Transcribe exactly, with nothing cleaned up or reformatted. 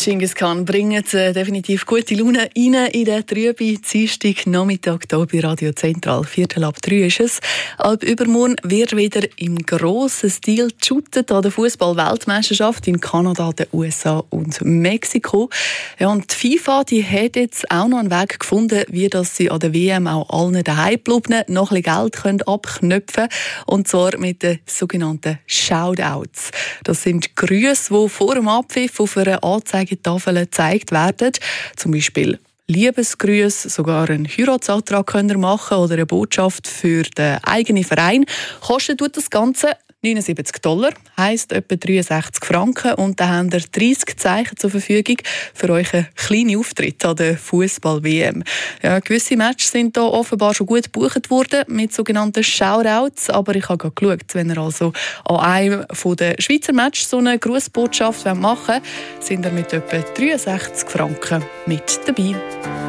Genghis Khan bringen äh, definitiv gute Laune rein in den trüben Dienstag Nachmittag hier bei Radio Zentral. Viertel ab drei ist es. Ab übermorgen wird wieder im grossen Stil geshootet an der Fußball-Weltmeisterschaft in Kanada, den U S A und Mexiko. Ja, und die FIFA die hat jetzt auch noch einen Weg gefunden, wie dass sie an der W M auch allen daheim bleiben noch ein bisschen Geld können abknöpfen können. Und zwar mit den sogenannten Shoutouts. Das sind Grüße, die vor dem Abpfiff auf einer Anzeigetafel gezeigt werden. Zum Beispiel Liebesgrüße, sogar einen Heiratsantrag könnt ihr machen oder eine Botschaft für den eigenen Verein. Kostet tut das Ganze neunundsiebzig Dollar, heisst etwa dreiundsechzig Franken. Und dann habt ihr dreißig Zeichen zur Verfügung für euren kleinen Auftritt an der Fußball-W M. Ja, gewisse Matches sind hier offenbar schon gut gebucht worden mit sogenannten Shoutouts. Aber ich habe gerade geschaut, wenn ihr also an einem der Schweizer Matches so eine Grußbotschaft machen wollt, sind ihr mit etwa dreiundsechzig Franken mit dabei.